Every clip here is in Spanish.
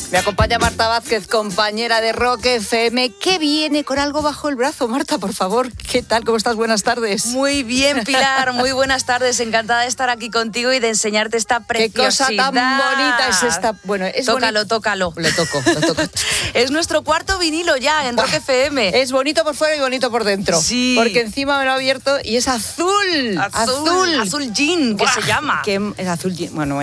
Me acompaña Marta Vázquez, compañera de Rock FM, que viene con algo bajo el brazo. Marta, por favor, ¿qué tal? ¿Cómo estás? Buenas tardes. Muy bien, Pilar, muy buenas tardes. Encantada de estar aquí contigo y de enseñarte esta preciosidad. Qué cosa tan bonita es esta. Bueno, es tócalo. Lo toco. Es nuestro cuarto vinilo ya en Rock FM. Es bonito por fuera y bonito por dentro. Sí. Porque encima me lo ha abierto y es azul. Azul jean, que se llama. Es azul jean. Bueno,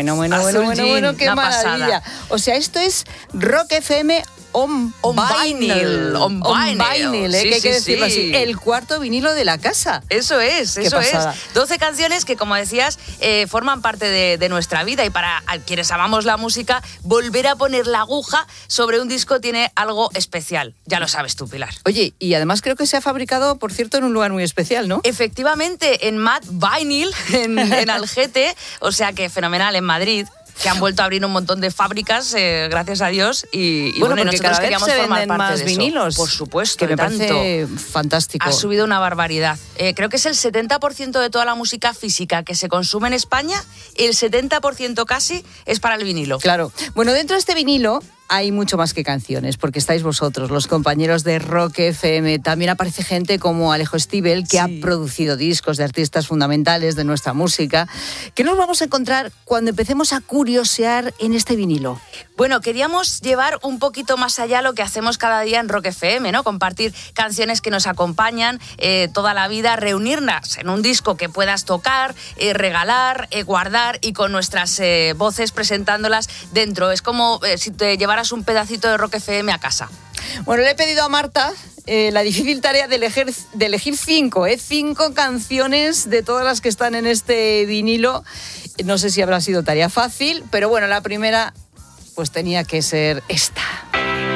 qué una maravilla. pasada. O sea, esto es Rock FM on vinyl. On vinyl, que hay que sí, decirlo sí. así. El cuarto vinilo de la casa. Eso es. 12 canciones que, como decías, forman parte de nuestra vida, y para quienes amamos la música, volver a poner la aguja sobre un disco tiene algo especial. Ya lo sabes tú, Pilar. Oye, y además creo que se ha fabricado, por cierto, en un lugar muy especial, ¿no? Efectivamente, en Mad Vinyl, en Algete, o sea que fenomenal, en Madrid, que han vuelto a abrir un montón de fábricas, gracias a Dios, y porque nosotros cada vez queríamos se formar venden parte más de eso. vinilos. Por supuesto, que me tanto. parece fantástico. Ha subido una barbaridad. Creo que es el 70% de toda la música física que se consume en España, el 70% casi es para el vinilo. Claro. Bueno, dentro de este vinilo hay mucho más que canciones, porque estáis vosotros, los compañeros de Rock FM. También aparece gente como Alejo Stivel, que ha producido discos de artistas fundamentales de nuestra música. ¿Qué nos vamos a encontrar cuando empecemos a curiosear en este vinilo? Bueno, queríamos llevar un poquito más allá lo que hacemos cada día en Rock FM, ¿no? Compartir canciones que nos acompañan toda la vida, reunirnos en un disco que puedas tocar, regalar, guardar, y con nuestras voces presentándolas dentro. Es como si te llevaras un pedacito de Rock FM a casa. Bueno, le he pedido a Marta la difícil tarea de elegir 5 canciones de todas las que están en este vinilo. No sé si habrá sido tarea fácil, pero bueno, la primera pues tenía que ser esta.